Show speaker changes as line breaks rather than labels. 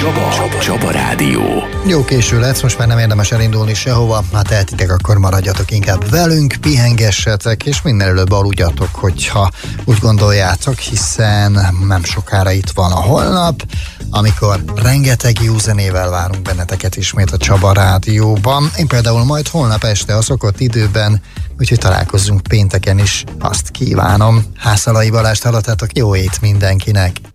Csaba Rádió.
Jó késő lesz, most már nem érdemes elindulni sehova, hát tehetitek, akkor maradjatok inkább velünk, pihengessetek, és minél előbb aludjatok, hogyha úgy gondoljátok, hiszen nem sokára itt van a holnap, amikor rengeteg jó zenével várunk benneteket ismét a Csaba Rádióban. Én például majd holnap este a szokott időben, úgyhogy találkozzunk pénteken is, azt kívánom. Hászalai Balást hallottátok, jó ét mindenkinek!